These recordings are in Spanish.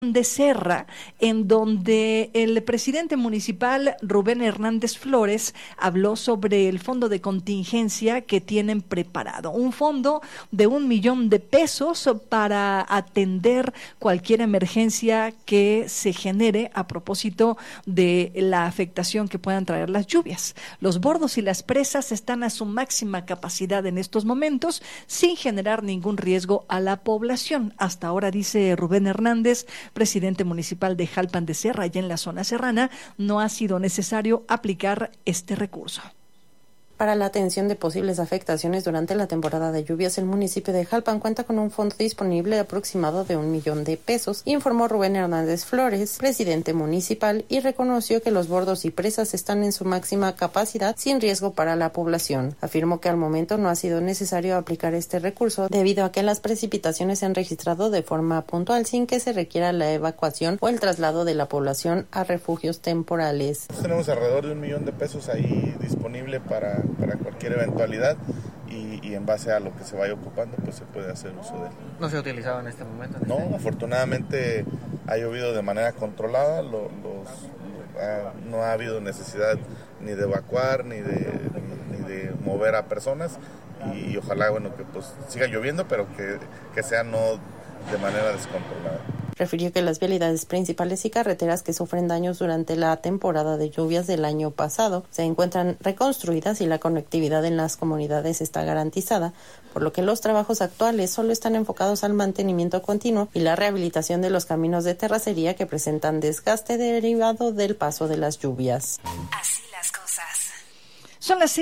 de Serra, en donde el presidente municipal Rubén Hernández Flores habló sobre el fondo de contingencia que tienen preparado, un fondo de $1,000,000 para atender cualquier emergencia que se genere a propósito de la afectación que puedan traer las lluvias. Los bordos y las presas están a su máxima capacidad en estos momentos, sin generar ningún riesgo a la población. Hasta ahora, dice Rubén Hernández, presidente municipal de Jalpan de Serra, allá en la zona serrana, no ha sido necesario aplicar este recurso. Para la atención de posibles afectaciones durante la temporada de lluvias, el municipio de Jalpan cuenta con un fondo disponible aproximado de $1,000,000, informó Rubén Hernández Flores, presidente municipal, y reconoció que los bordos y presas están en su máxima capacidad sin riesgo para la población. Afirmó que al momento no ha sido necesario aplicar este recurso debido a que las precipitaciones se han registrado de forma puntual sin que se requiera la evacuación o el traslado de la población a refugios temporales. Tenemos alrededor de $1,000,000 ahí disponible para cualquier eventualidad y en base a lo que se vaya ocupando pues se puede hacer uso de él. ¿No se utilizaba en este momento? No, afortunadamente ha llovido de manera controlada, no ha habido necesidad ni de evacuar ni de mover a personas y ojalá que pues siga lloviendo pero que sea no de manera descontrolada. Refirió que las vialidades principales y carreteras que sufren daños durante la temporada de lluvias del año pasado se encuentran reconstruidas y la conectividad en las comunidades está garantizada, por lo que los trabajos actuales solo están enfocados al mantenimiento continuo y la rehabilitación de los caminos de terracería que presentan desgaste derivado del paso de las lluvias. Así las cosas. Son las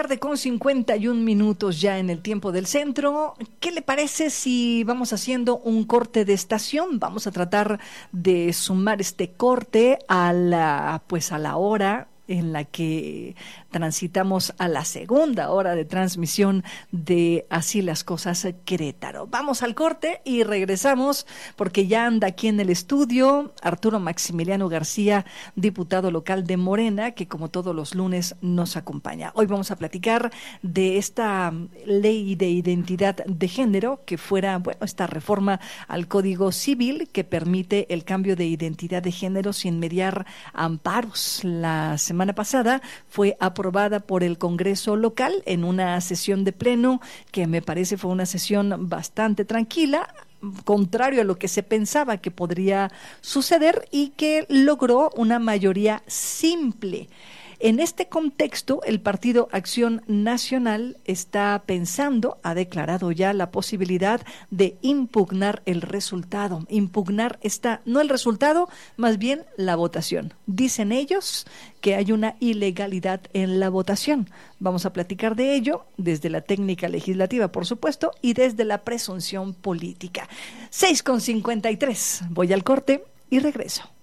6:51 ya en el tiempo del centro. ¿Qué le parece si vamos haciendo un corte de estación? Vamos a tratar de sumar este corte a la hora en la que transitamos a la segunda hora de transmisión de Así las Cosas Querétaro. Vamos al corte y regresamos porque ya anda aquí en el estudio Arturo Maximiliano García, diputado local de Morena, que como todos los lunes nos acompaña. Hoy vamos a platicar de esta ley de identidad de género que fuera, esta reforma al Código Civil que permite el cambio de identidad de género sin mediar amparos. La semana pasada fue aprobada por el Congreso local en una sesión de pleno que me parece fue una sesión bastante tranquila, contrario a lo que se pensaba que podría suceder y que logró una mayoría simple. En este contexto, el Partido Acción Nacional está pensando, ha declarado ya la posibilidad de impugnar el resultado, no el resultado, más bien la votación. Dicen ellos que hay una ilegalidad en la votación. Vamos a platicar de ello desde la técnica legislativa, por supuesto, y desde la presunción política. 6:53. Voy al corte y regreso.